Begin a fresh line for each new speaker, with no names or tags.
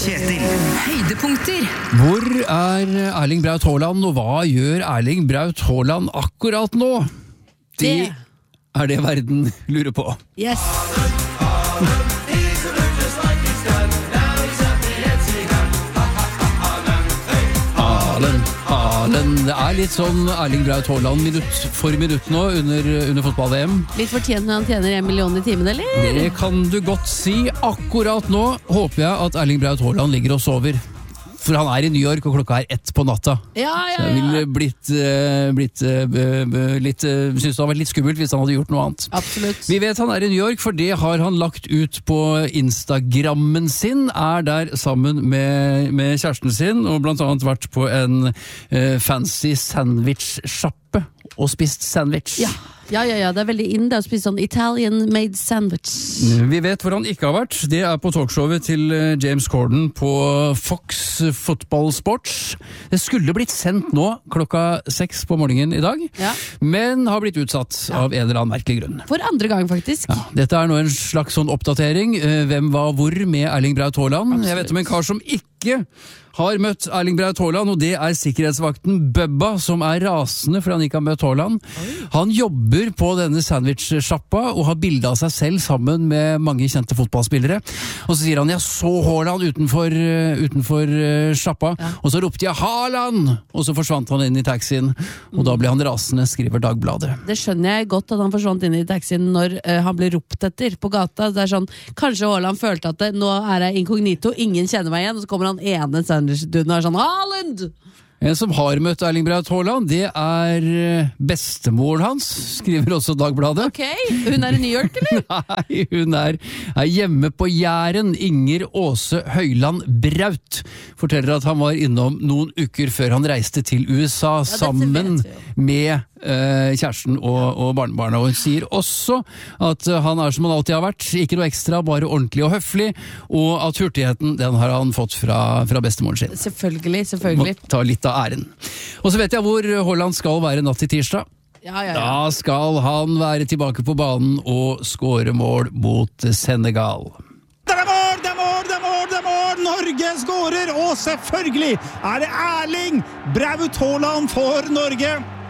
Kjetil.
Høydepunkter.
Hvor er Erling Braut Haaland, og hva gjør Erling Braut Haaland akkurat nå? Det er det verden lurer på.
Yes.
Haaland. Det er litt sånn Erling Braut Haaland minutt for minutt nå under fotball-VM.
Litt fortjent når han tjener 1 million i timen, eller?
Det kan du godt si. Akkurat nå håper jeg at Erling Braut Haaland ligger og sover. For han er i New York, og klokka er 1 på natta.
Ja.
Så jeg ville synes det hadde vært litt skummelt hvis han hadde gjort noe annet.
Absolutt.
Vi vet han er i New York, for det har han lagt ut på Instagrammen sin. Er der sammen med kjæresten sin, og blant annet vært på en fancy sandwich-sjappe og spist sandwich.
Ja, det er veldig inn det å spise sånn Italian-made sandwich.
Vi vet hvor han ikke har vært. Det er på talkshowet til James Corden på Fox Football Sports. Det skulle blitt sendt nå klokka 6 på morgenen i dag, men har blitt utsatt av en eller annen merkelig grunn.
For andre gang, faktisk.
Ja, dette er nå en slags sånn oppdatering. Hvem var hvor med Erling Braut Haaland? Absolutt. Jeg vet om en kar som ikke har møtt Erling Braut Haaland, og det er sikkerhetsvakten Bubba, som er rasende for han ikke har møtt Haaland. Han jobber på denne sandwich-sjappa og har bildet av seg selv sammen med mange kjente fotballspillere. Og så sier han, jeg så Haaland utenfor sjappa, og så ropte jeg Haaland! Og så forsvant han inn i taxien, og da ble han rasende, skriver Dagbladet.
Det skjønner jeg godt at han forsvant inn i taxien når han ble ropt etter på gata. Det er sånn, kanskje Haaland følte at nå er jeg inkognito, ingen kjenner meg igjen, og så kommer han ene sandwich-duden og er sånn, Haaland!
En som har møtt Erling Braut Haaland, det er bestemoren hans, skriver også Dagbladet.
Ok, hun er i New York, eller?
Nei, hun er hjemme på Jæren. Inger Åse Høyland Braut forteller at han var innom noen uker før han reiste til USA sammen med kjæresten og barnebarna, og hun sier også at han er som han alltid har vært, ikke noe ekstra, bare ordentlig og høflig, og at hurtigheten, den har han fått fra bestemoren sin.
Selvfølgelig.
Må ta litt av æren. Og så vet jeg hvor Haaland skal være natt til tirsdag.
Ja.
Da skal han være tilbake på banen og score mål mot Senegal.
Det er mål! Norge skårer, og selvfølgelig er det Erling Braut Haaland for Norge.